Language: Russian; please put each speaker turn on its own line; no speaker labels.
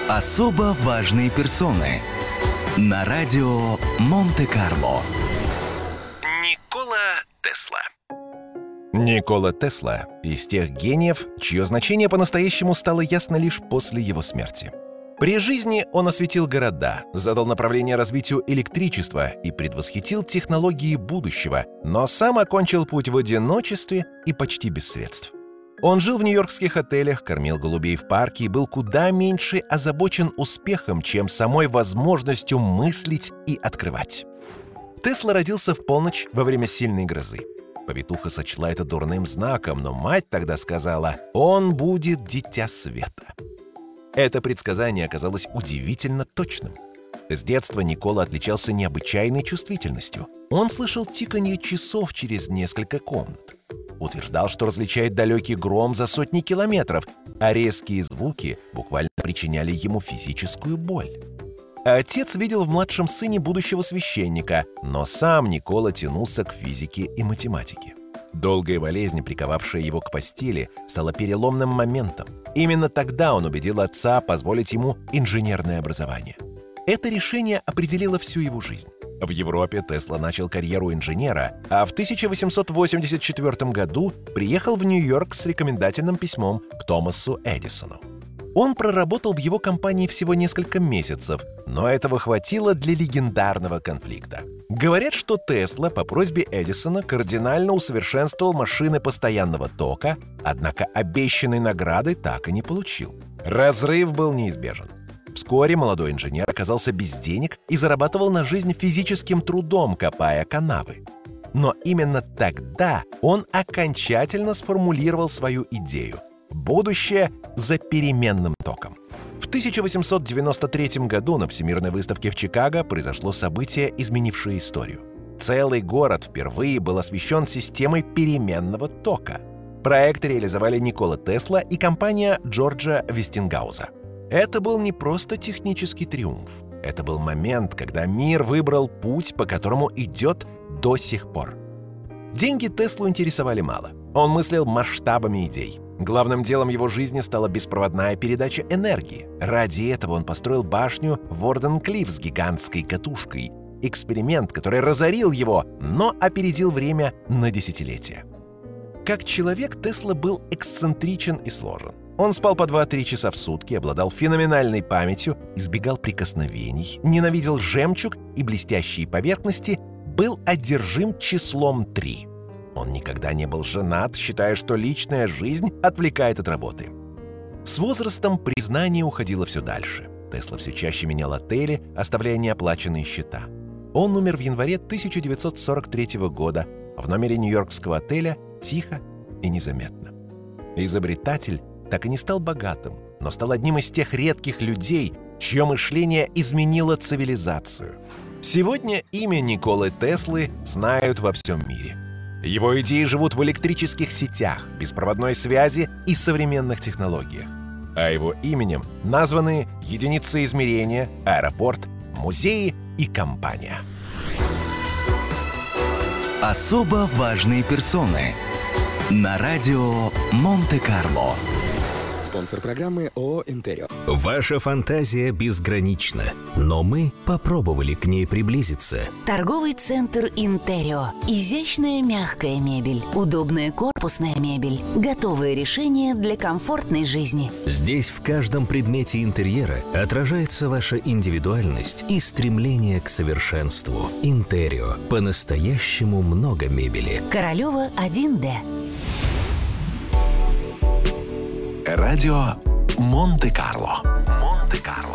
Особо важные персоны на радио Монте-Карло. Никола Тесла.
Никола Тесла из тех гениев, чье значение по-настоящему стало ясно лишь после его смерти. При жизни он осветил города, задал направление развитию электричества и предвосхитил технологии будущего, но сам окончил путь в одиночестве и почти без средств. Он жил в нью-йоркских отелях, кормил голубей в парке и был куда меньше озабочен успехом, чем самой возможностью мыслить и открывать. Тесла родился в полночь во время сильной грозы. Повитуха сочла это дурным знаком, но мать тогда сказала: «Он будет дитя света». Это предсказание оказалось удивительно точным. С детства Никола отличался необычайной чувствительностью. Он слышал тиканье часов через несколько комнат. Утверждал, что различает далекий гром за сотни километров, а резкие звуки буквально причиняли ему физическую боль. Отец видел в младшем сыне будущего священника, но сам Никола тянулся к физике и математике. Долгая болезнь, приковавшая его к постели, стала переломным моментом. Именно тогда он убедил отца позволить ему инженерное образование. Это решение определило всю его жизнь. В Европе Тесла начал карьеру инженера, а в 1884 году приехал в Нью-Йорк с рекомендательным письмом к Томасу Эдисону. Он проработал в его компании всего несколько месяцев, но этого хватило для легендарного конфликта. Говорят, что Тесла по просьбе Эдисона кардинально усовершенствовал машины постоянного тока, однако обещанной награды так и не получил. Разрыв был неизбежен. Вскоре молодой инженер оказался без денег и зарабатывал на жизнь физическим трудом, копая канавы. Но именно тогда он окончательно сформулировал свою идею – будущее за переменным током. В 1893 году на Всемирной выставке в Чикаго произошло событие, изменившее историю. Целый город впервые был освещен системой переменного тока. Проект реализовали Никола Тесла и компания Джорджа Вестингауза. Это был не просто технический триумф. Это был момент, когда мир выбрал путь, по которому идет до сих пор. Деньги Теслу интересовали мало. Он мыслил масштабами идей. Главным делом его жизни стала беспроводная передача энергии. Ради этого он построил башню Ворден-Клифф с гигантской катушкой. Эксперимент, который разорил его, но опередил время на десятилетия. Как человек Тесла был эксцентричен и сложен. Он спал по 2-3 часа в сутки, обладал феноменальной памятью, избегал прикосновений, ненавидел жемчуг и блестящие поверхности, был одержим числом 3. Он никогда не был женат, считая, что личная жизнь отвлекает от работы. С возрастом признание уходило все дальше. Тесла все чаще менял отели, оставляя неоплаченные счета. Он умер в январе 1943 года в номере нью-йоркского отеля тихо и незаметно. Изобретатель так и не стал богатым, но стал одним из тех редких людей, чье мышление изменило цивилизацию. Сегодня имя Николы Теслы знают во всем мире. Его идеи живут в электрических сетях, беспроводной связи и современных технологиях. А его именем названы единицы измерения, аэропорт, музеи и компания.
Особо важные персоны на радио Монте-Карло.
Спонсор программы ООО «Интерио».
Ваша фантазия безгранична, но мы попробовали к ней приблизиться.
Торговый центр «Интерио». Изящная мягкая мебель, удобная корпусная мебель, готовые решения для комфортной жизни.
Здесь в каждом предмете интерьера отражается ваша индивидуальность и стремление к совершенству. «Интерио». По-настоящему много мебели.
Королева 1Д.
Радио Монте-Карло. Монте-Карло.